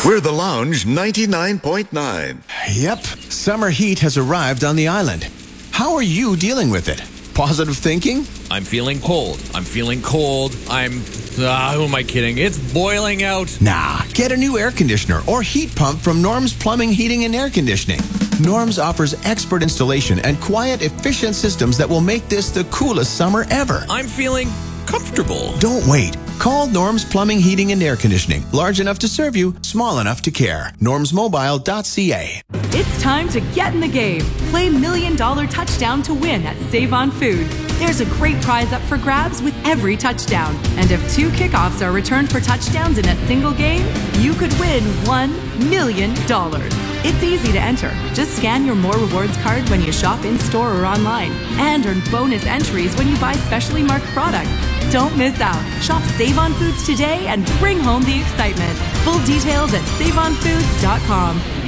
We're the Lounge 99.9. Yep, summer heat has arrived on the island. How are you dealing with it? Positive thinking? I'm feeling cold. I'm feeling cold. Who am I kidding? It's boiling out. Nah, get a new air conditioner or heat pump from Norm's Plumbing, Heating, and Air Conditioning. Norm's offers expert installation and quiet, efficient systems that will make this the coolest summer ever. I'm feeling comfortable. Don't wait. Call Norm's Plumbing, Heating, and Air Conditioning. Large enough to serve you, small enough to care. normsmobile.ca. It's time to get in the game. Play $1 Million Touchdown to win at Save On Foods. There's a great prize up for grabs with every touchdown. And if 2 kickoffs are returned for touchdowns in a single game, you could win $1 million. It's easy to enter. Just scan your More Rewards card when you shop in-store or online. And earn bonus entries when you buy specially marked products. Don't miss out. Shop Save On Foods today and bring home the excitement. Full details at saveonfoods.com.